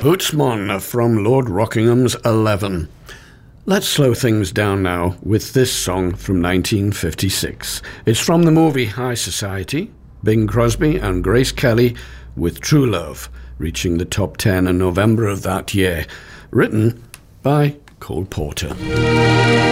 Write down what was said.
Bootsman from Lord Rockingham's 11. Let's slow things down now with this song from 1956. It's from the movie High Society, Bing Crosby and Grace Kelly with True Love, reaching the top 10 in November of that year. Written by Cole Porter.